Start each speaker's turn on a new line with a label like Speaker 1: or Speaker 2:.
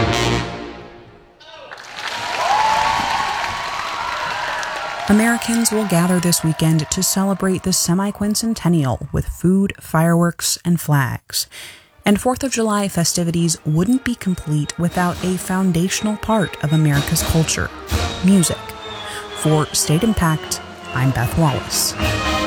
Speaker 1: Americans will gather this weekend to celebrate the semi-quincentennial with food, fireworks, and flags. And 4th of July festivities wouldn't be complete without a foundational part of America's culture, music. For State Impact, I'm Beth Wallace.